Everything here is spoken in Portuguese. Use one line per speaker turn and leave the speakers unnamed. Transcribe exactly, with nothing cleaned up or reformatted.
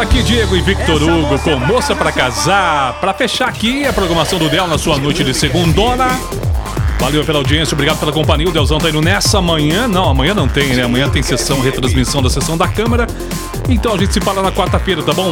aqui Diego e Victor Hugo com Moça Pra Casar, pra fechar aqui a programação do Del na sua noite de segundona. Valeu pela audiência, obrigado pela companhia. O Delzão tá indo nessa manhã. Não, amanhã não tem, né? Amanhã tem sessão, retransmissão da sessão da Câmara. Então a gente se fala na quarta-feira, tá bom?